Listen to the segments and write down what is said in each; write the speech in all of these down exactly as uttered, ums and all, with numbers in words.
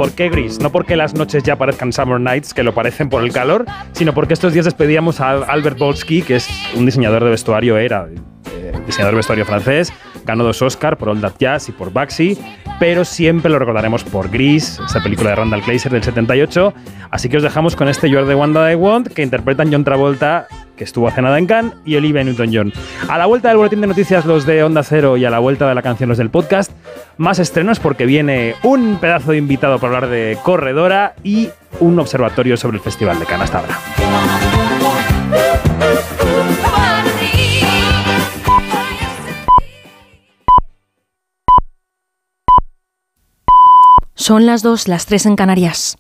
¿Por qué gris? No porque las noches ya parezcan Summer Nights, que lo parecen por el calor, sino porque estos días despedíamos a Albert Bolsky, que es un diseñador de vestuario, era eh, diseñador de vestuario francés, ganó dos Oscar por All That Jazz y por Baxi, pero siempre lo recordaremos por Gris, esa película de Randall Kleiser del setenta y ocho. Así que os dejamos con este You're the One That I Want, que interpretan John Travolta, que estuvo hace nada en Cannes, y Olivia Newton-John. A la vuelta del boletín de noticias, los de Onda Cero, y a la vuelta de la canción, los del podcast, más estrenos, porque viene un pedazo de invitado para hablar de Corredora y un observatorio sobre el Festival de Cannes. Hasta ahora. Son las dos, las tres en Canarias.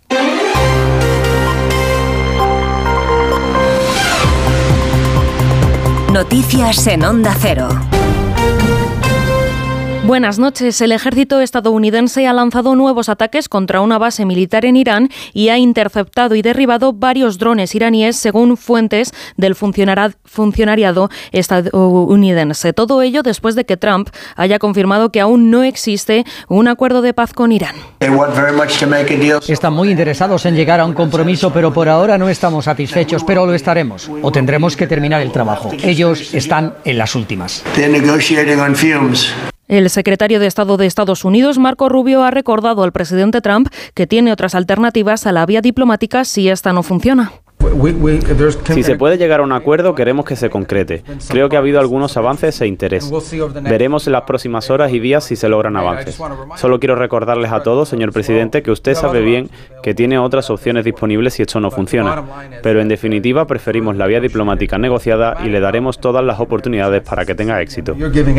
Noticias en Onda Cero. Buenas noches. El ejército estadounidense ha lanzado nuevos ataques contra una base militar en Irán y ha interceptado y derribado varios drones iraníes, según fuentes del funcionariado estadounidense. Todo ello después de que Trump haya confirmado que aún no existe un acuerdo de paz con Irán. Están muy interesados en llegar a un compromiso, pero por ahora no estamos satisfechos, pero lo estaremos. O tendremos que terminar el trabajo. Ellos están en las últimas. El secretario de Estado de Estados Unidos, Marco Rubio, ha recordado al presidente Trump que tiene otras alternativas a la vía diplomática si esta no funciona. Si se puede llegar a un acuerdo, queremos que se concrete. Creo que ha habido algunos avances e interés. Veremos en las próximas horas y días si se logran avances. Solo quiero recordarles a todos, señor presidente, que usted sabe bien que tiene otras opciones disponibles si esto no funciona. Pero en definitiva, preferimos la vía diplomática negociada y le daremos todas las oportunidades para que tenga éxito.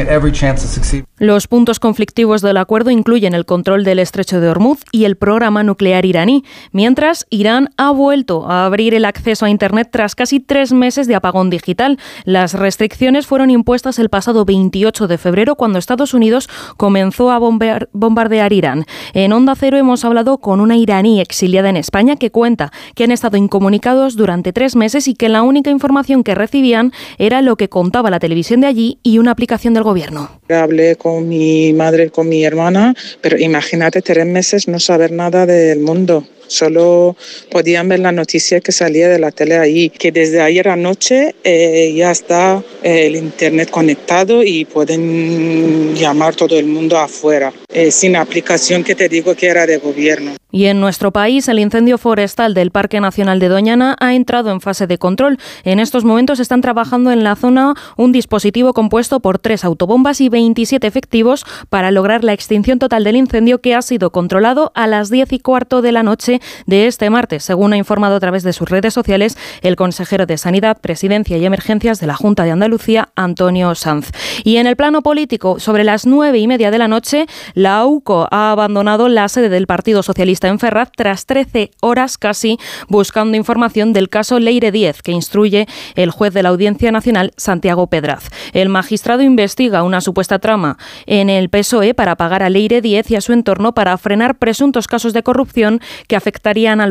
Los puntos conflictivos del acuerdo incluyen el control del estrecho de Hormuz y el programa nuclear iraní, mientras Irán ha vuelto a abrir el acceso a Internet tras casi tres meses de apagón digital. Las restricciones fueron impuestas el pasado veintiocho de febrero, cuando Estados Unidos comenzó a bombear, bombardear Irán. En Onda Cero hemos hablado con una iraní exiliada en España que cuenta que han estado incomunicados durante tres meses y que la única información que recibían era lo que contaba la televisión de allí y una aplicación del gobierno. Hablé con mi madre, con mi hermana, pero imagínate tres meses no saber nada del mundo. Solo podían ver las noticias que salía de la tele ahí, que desde ayer anoche eh, ya está eh, el internet conectado y pueden llamar todo el mundo afuera, eh, sin aplicación que te digo que era de gobierno. Y en nuestro país, el incendio forestal del Parque Nacional de Doñana ha entrado en fase de control. En estos momentos están trabajando en la zona un dispositivo compuesto por tres autobombas y veintisiete efectivos para lograr la extinción total del incendio, que ha sido controlado a las diez y cuarto de la noche de este martes, según ha informado a través de sus redes sociales el consejero de Sanidad, Presidencia y Emergencias de la Junta de Andalucía, Antonio Sanz. Y en el plano político, sobre las nueve y media de la noche, la U C O ha abandonado la sede del Partido Socialista en Ferraz tras trece horas casi buscando información del caso Leire Díez, que instruye el juez de la Audiencia Nacional, Santiago Pedraz. El magistrado investiga una supuesta trama en el P S O E para pagar a Leire Díez y a su entorno para frenar presuntos casos de corrupción que afectarían al